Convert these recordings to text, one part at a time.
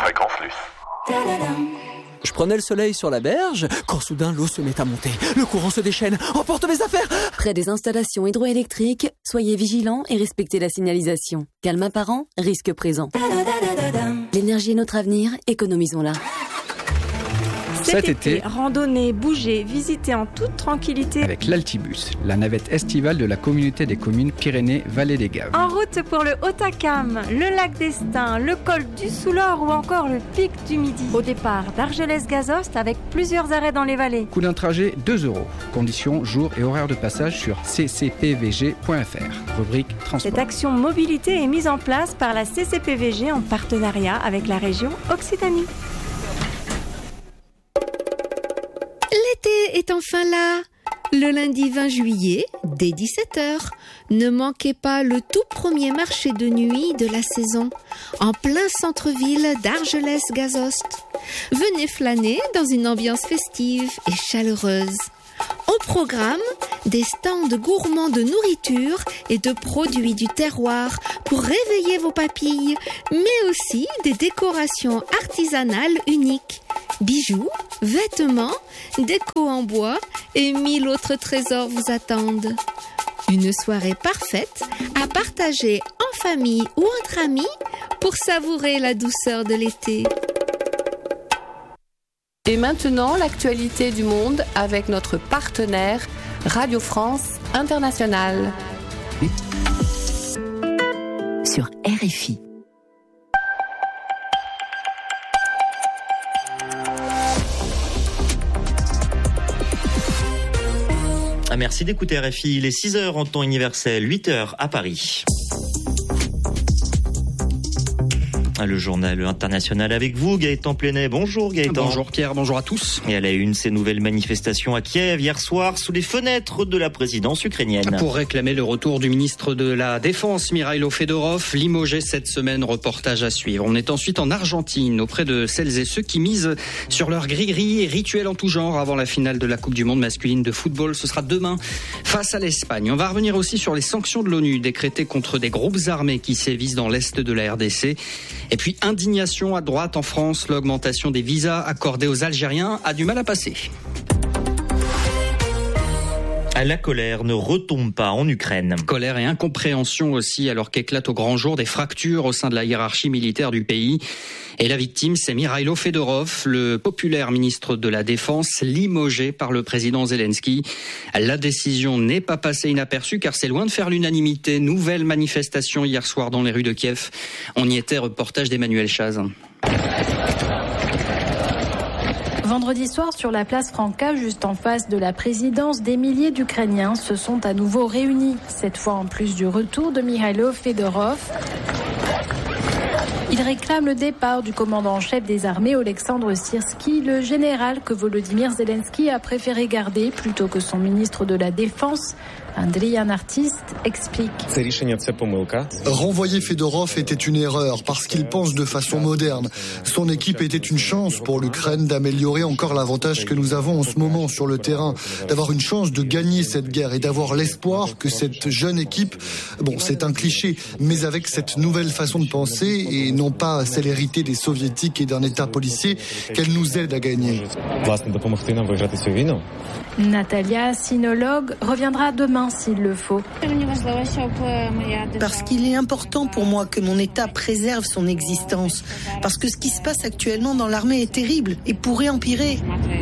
Fréquence Luce. Je prenais le soleil sur la berge, quand soudain l'eau se met à monter. Le courant se déchaîne, emporte mes affaires. Près des installations hydroélectriques, soyez vigilants et respectez la signalisation. Calme apparent, risque présent. L'énergie est notre avenir, économisons-la. Cet été, randonnez, bougez, visitez en toute tranquillité avec l'Altibus, la navette estivale de la communauté des communes Pyrénées-Vallée des Gaves. En route pour le Haut-Acam, le lac d'Estaing, le col du Soulor ou encore le pic du Midi. Au départ d'Argelès-Gazost avec plusieurs arrêts dans les vallées. Coût d'un trajet 2 €. Conditions, jours et horaires de passage sur ccpvg.fr. Rubrique transport. Cette action mobilité est mise en place par la CCPVG en partenariat avec la région Occitanie. L'été est enfin là. Le lundi 20 juillet, dès 17h, ne manquez pas le tout premier marché de nuit de la saison, en plein centre-ville d'Argelès-Gazost. Venez flâner dans une ambiance festive et chaleureuse. Au programme, des stands gourmands de nourriture et de produits du terroir pour réveiller vos papilles, mais aussi des décorations artisanales uniques. Bijoux, vêtements, déco en bois et 1000 autres trésors vous attendent. Une soirée parfaite à partager en famille ou entre amis pour savourer la douceur de l'été. Et maintenant, l'actualité du monde avec notre partenaire Radio France Internationale. Sur RFI. Merci d'écouter RFI. Il est 6h en temps universel, 8h à Paris. Le journal international avec vous, Gaëtan Plenet. Bonjour Gaëtan. Bonjour Pierre, bonjour à tous. Et à la une, ces nouvelles manifestations à Kiev hier soir sous les fenêtres de la présidence ukrainienne. Pour réclamer le retour du ministre de la Défense, Mikhailo Fedorov, limogé cette semaine, reportage à suivre. On est ensuite en Argentine, auprès de celles et ceux qui misent sur leur grillerie et rituels en tout genre avant la finale de la Coupe du Monde masculine de football. Ce sera demain face à l'Espagne. On va revenir aussi sur les sanctions de l'ONU décrétées contre des groupes armés qui sévissent dans l'est de la RDC. Et puis indignation à droite en France, l'augmentation des visas accordés aux Algériens a du mal à passer. La colère ne retombe pas en Ukraine. Colère et incompréhension aussi, alors qu'éclatent au grand jour des fractures au sein de la hiérarchie militaire du pays. Et la victime, c'est Mikhailo Fedorov, le populaire ministre de la Défense, limogé par le président Zelensky. La décision n'est pas passée inaperçue car c'est loin de faire l'unanimité. Nouvelle manifestation hier soir dans les rues de Kiev. On y était, reportage d'Emmanuel Chaz. Vendredi soir, sur la place Franca, juste en face de la présidence, des milliers d'Ukrainiens se sont à nouveau réunis. Cette fois en plus du retour de Mikhailo Fedorov. Il réclame le départ du commandant en chef des armées, Oleksandr Syrski, le général que Volodymyr Zelensky a préféré garder plutôt que son ministre de la Défense. Andriy, un artiste, explique. Renvoyer Fedorov était une erreur parce qu'il pense de façon moderne. Son équipe était une chance pour l'Ukraine d'améliorer encore l'avantage que nous avons en ce moment sur le terrain, d'avoir une chance de gagner cette guerre et d'avoir l'espoir que cette jeune équipe, bon c'est un cliché, mais avec cette nouvelle façon de penser et non pas celle héritée des soviétiques et d'un état policier, qu'elle nous aide à gagner. Natalia, sinologue, reviendra demain s'il le faut. Parce qu'il est important pour moi que mon État préserve son existence. Parce que ce qui se passe actuellement dans l'armée est terrible et pourrait empirer.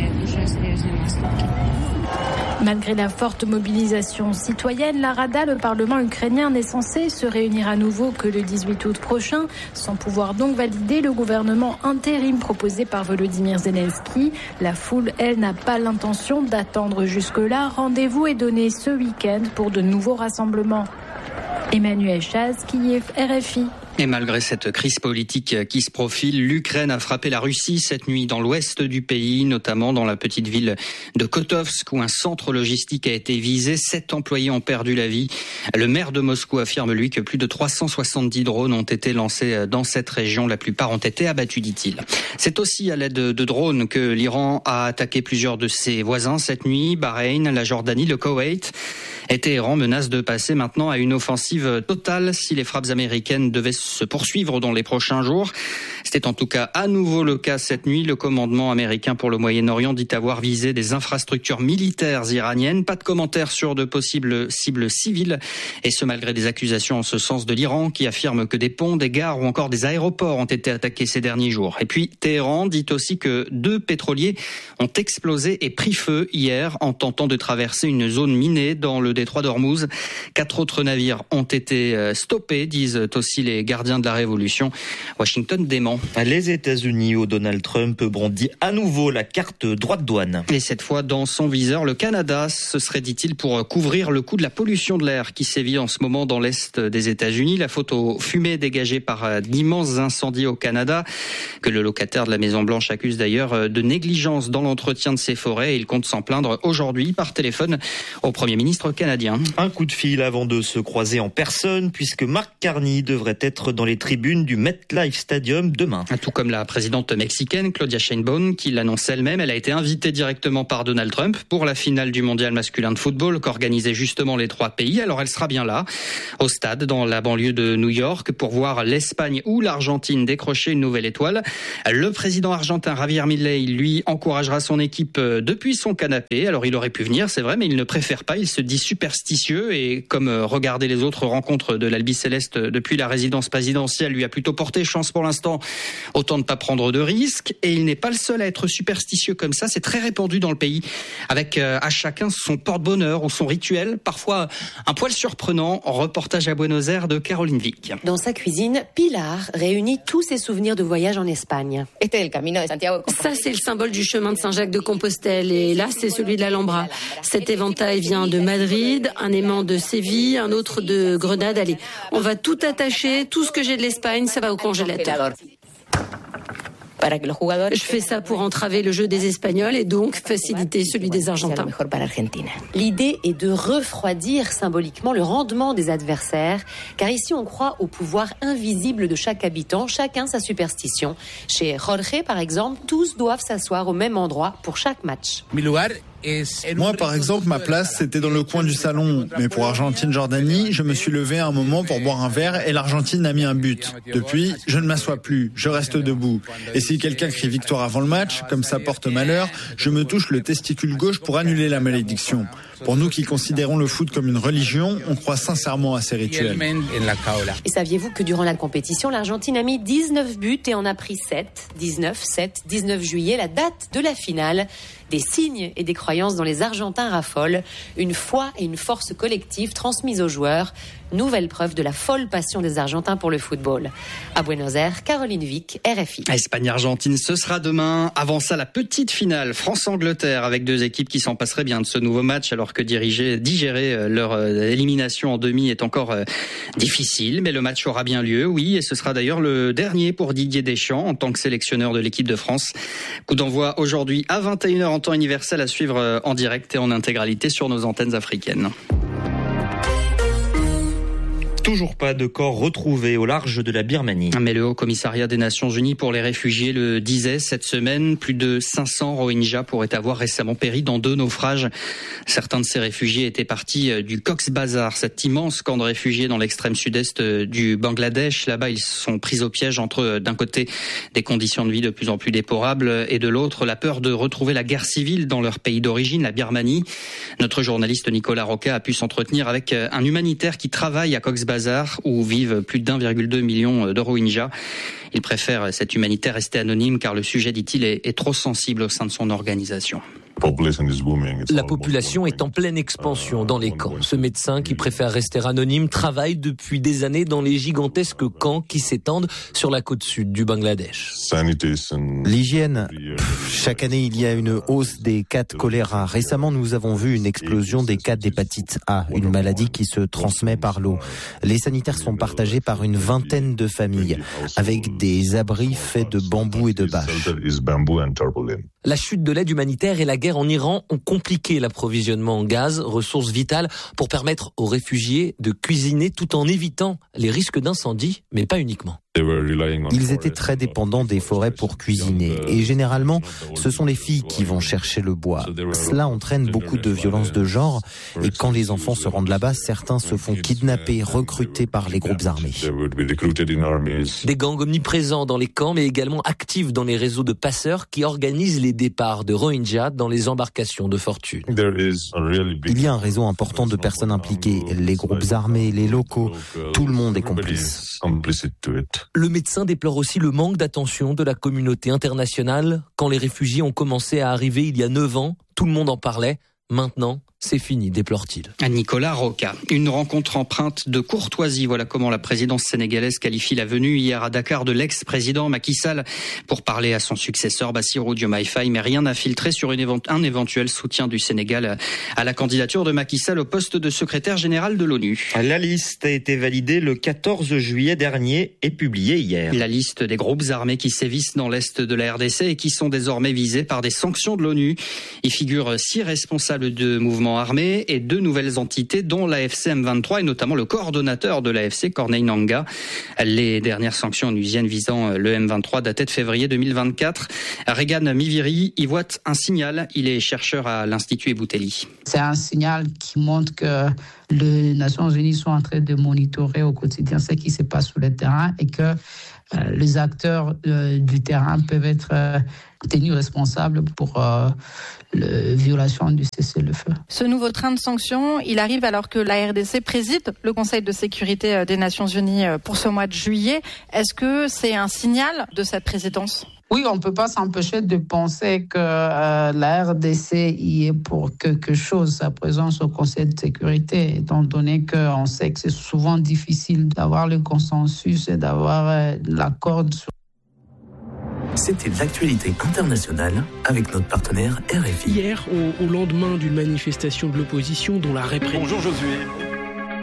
Malgré la forte mobilisation citoyenne, la Rada, le Parlement ukrainien, n'est censé se réunir à nouveau que le 18 août prochain, sans pouvoir donc valider le gouvernement intérim proposé par Volodymyr Zelensky. La foule, elle, n'a pas l'intention d'attendre jusque-là. Rendez-vous est donné ce week-end pour de nouveaux rassemblements. Emmanuel Chaz, Kiev, RFI. Et malgré cette crise politique qui se profile, l'Ukraine a frappé la Russie cette nuit dans l'ouest du pays, notamment dans la petite ville de Kotovsk où un centre logistique a été visé. 7 employés ont perdu la vie. Le maire de Moscou affirme, lui, que plus de 370 drones ont été lancés dans cette région. La plupart ont été abattus, dit-il. C'est aussi à l'aide de drones que l'Iran a attaqué plusieurs de ses voisins cette nuit. Bahreïn, la Jordanie, le Koweït. Et Téhéran menace de passer maintenant à une offensive totale si les frappes américaines devaient se se poursuivre dans les prochains jours. C'était en tout cas à nouveau le cas cette nuit. Le commandement américain pour le Moyen-Orient dit avoir visé des infrastructures militaires iraniennes. Pas de commentaires sur de possibles cibles civiles. Et ce malgré des accusations en ce sens de l'Iran qui affirme que des ponts, des gares ou encore des aéroports ont été attaqués ces derniers jours. Et puis Téhéran dit aussi que 2 pétroliers ont explosé et pris feu hier en tentant de traverser une zone minée dans le détroit d'Ormuz. 4 autres navires ont été stoppés, disent aussi les gardiens de la révolution. Washington dément. Les États-Unis où Donald Trump brandit à nouveau la carte droit de douane. Et cette fois dans son viseur, le Canada. Ce serait, dit-il, pour couvrir le coût de la pollution de l'air qui sévit en ce moment dans l'est des États-Unis. La faute aux fumées dégagées par d'immenses incendies au Canada, que le locataire de la Maison-Blanche accuse d'ailleurs de négligence dans l'entretien de ses forêts. Il compte s'en plaindre aujourd'hui par téléphone au Premier ministre canadien. Un coup de fil avant de se croiser en personne, puisque Mark Carney devrait être dans les tribunes du MetLife Stadium demain. Tout comme la présidente mexicaine Claudia Sheinbaum, qui l'annonce elle-même. Elle a été invitée directement par Donald Trump pour la finale du mondial masculin de football qu'organisaient justement les 3 pays. Alors elle sera bien là, au stade, dans la banlieue de New York, pour voir l'Espagne ou l'Argentine décrocher une nouvelle étoile. Le président argentin Javier Milei, lui, encouragera son équipe depuis son canapé. Alors il aurait pu venir, c'est vrai, mais il ne préfère pas. Il se dit superstitieux et comme regarder les autres rencontres de l'Albi Céleste depuis la résidence présidentielle lui a plutôt porté chance pour l'instant, autant ne pas prendre de risques. Et il n'est pas le seul à être superstitieux comme ça. C'est très répandu dans le pays, avec à chacun son porte-bonheur ou son rituel, parfois un poil surprenant. Reportage à Buenos Aires de Caroline Vic. Dans sa cuisine, Pilar réunit tous ses souvenirs de voyage en Espagne. Ça, c'est le symbole du chemin de Saint-Jacques de Compostelle, et là, c'est celui de l'Alhambra. Cet éventail vient de Madrid, un aimant de Séville, un autre de Grenade. Allez, on va tout attacher, tout ce que j'ai de l'Espagne, ça va au congélateur. Je fais ça pour entraver le jeu des Espagnols et donc faciliter celui des Argentins. L'idée est de refroidir symboliquement le rendement des adversaires, car ici on croit au pouvoir invisible de chaque habitant, chacun sa superstition. Chez Jorge, par exemple, tous doivent s'asseoir au même endroit pour chaque match. Moi, par exemple, ma place, c'était dans le coin du salon. Mais pour Argentine-Jordanie, je me suis levé à un moment pour boire un verre et l'Argentine a mis un but. Depuis, je ne m'assois plus, je reste debout. Et si quelqu'un crie victoire avant le match, comme ça porte malheur, je me touche le testicule gauche pour annuler la malédiction. Pour nous qui considérons le foot comme une religion, on croit sincèrement à ces rituels. Et saviez-vous que durant la compétition, l'Argentine a mis 19 buts et en a pris 7. 19 juillet, la date de la finale. Des signes et des croyances dont les Argentins raffolent. Une foi et une force collective transmises aux joueurs. Nouvelle preuve de la folle passion des Argentins pour le football. À Buenos Aires, Caroline Vic, RFI. Espagne-Argentine, ce sera demain. Avant ça, la petite finale France-Angleterre avec 2 équipes qui s'en passeraient bien de ce nouveau match alors que digérer leur élimination en demi est encore difficile. Mais le match aura bien lieu, oui, et ce sera d'ailleurs le dernier pour Didier Deschamps en tant que sélectionneur de l'équipe de France. Coup d'envoi aujourd'hui à 21h en temps universel à suivre en direct et en intégralité sur nos antennes africaines. Toujours pas de corps retrouvés au large de la Birmanie. Mais le Haut-Commissariat des Nations Unies pour les réfugiés le disait cette semaine. Plus de 500 Rohingyas pourraient avoir récemment péri dans 2 naufrages. Certains de ces réfugiés étaient partis du Cox's Bazar, cet immense camp de réfugiés dans l'extrême sud-est du Bangladesh. Là-bas, ils sont pris au piège entre, d'un côté, des conditions de vie de plus en plus déplorables et de l'autre, la peur de retrouver la guerre civile dans leur pays d'origine, la Birmanie. Notre journaliste Nicolas Roca a pu s'entretenir avec un humanitaire qui travaille à Cox's Bazar où vivent plus d'1,2 million de Rohingyas. Il préfère, cet humanitaire, rester anonyme car le sujet, dit-il, est trop sensible au sein de son organisation. La population est en pleine expansion dans les camps. Ce médecin, qui préfère rester anonyme, travaille depuis des années dans les gigantesques camps qui s'étendent sur la côte sud du Bangladesh. L'hygiène. Chaque année, il y a une hausse des cas de choléra. Récemment, nous avons vu une explosion des cas d'hépatite A, une maladie qui se transmet par l'eau. Les sanitaires sont partagés par une vingtaine de familles, avec des abris faits de bambou et de bâches. La chute de l'aide humanitaire et la guerre en Iran ont compliqué l'approvisionnement en gaz, ressource vitale pour permettre aux réfugiés de cuisiner tout en évitant les risques d'incendie, mais pas uniquement. Ils étaient très dépendants des forêts pour cuisiner et généralement, ce sont les filles qui vont chercher le bois. Cela entraîne beaucoup de violence de genre et quand les enfants se rendent là-bas, certains se font kidnapper, recrutés par les groupes armés. Des gangs omniprésents dans les camps mais également actifs dans les réseaux de passeurs qui organisent les départs de Rohingyas dans les embarcations de fortune. Il y a un réseau important de personnes impliquées, les groupes armés, les locaux, tout le monde est complice. Le médecin déplore aussi le manque d'attention de la communauté internationale. Quand les réfugiés ont commencé à arriver il y a 9 ans, tout le monde en parlait. Maintenant, c'est fini, déplore-t-il. Nicolas Roca. Une rencontre empreinte de courtoisie. Voilà comment la présidence sénégalaise qualifie la venue hier à Dakar de l'ex-président Macky Sall pour parler à son successeur Bassirou Diomaye Faye. Mais rien n'a filtré sur un éventuel soutien du Sénégal à la candidature de Macky Sall au poste de secrétaire général de l'ONU. La liste a été validée le 14 juillet dernier et publiée hier. La liste des groupes armés qui sévissent dans l'est de la RDC et qui sont désormais visés par des sanctions de l'ONU. Y figurent 6 responsables de mouvements armés et 2 nouvelles entités dont l'AFC M23 et notamment le coordonnateur de l'AFC, Corneille Nangaa. Les dernières sanctions onusiennes visant le M23 dataient de février 2024. Regan Miviri y voit un signal. Il est chercheur à l'Institut Ebouteli. C'est un signal qui montre que les Nations Unies sont en train de monitorer au quotidien ce qui se passe sur le terrain et que les acteurs du terrain peuvent être tenus responsables pour la violation du cessez-le-feu. Ce nouveau train de sanctions, il arrive alors que la RDC préside le Conseil de sécurité des Nations Unies pour ce mois de juillet. Est-ce que c'est un signal de cette présidence ? Oui, on ne peut pas s'empêcher de penser que la RDC y est pour quelque chose, sa présence au Conseil de sécurité, étant donné qu'on sait que c'est souvent difficile d'avoir le consensus et d'avoir l'accord sur. C'était l'actualité internationale avec notre partenaire RFI. Hier, au lendemain d'une manifestation de l'opposition dont la répression... Bonjour Josué.